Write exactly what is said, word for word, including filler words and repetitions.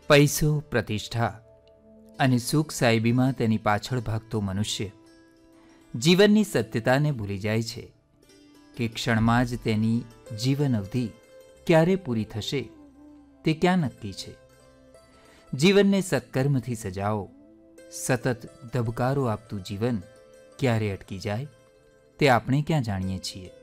પૈસો, પ્રતિષ્ઠા અને સુખ સાહેબીમાં તેની પાછળ ભાગતો મનુષ્ય જીવનની સત્યતાને ભૂલી જાય છે કે ક્ષણમાં જ તેની જીવન અવધિ ક્યારે પૂરી થશે તે ક્યાં નક્કી છે. જીવનને સત્કર્મથી સજાવો. સતત ધબકારો આપતું જીવન ક્યારે અટકી જાય તે આપણે ક્યાં જાણીએ છીએ.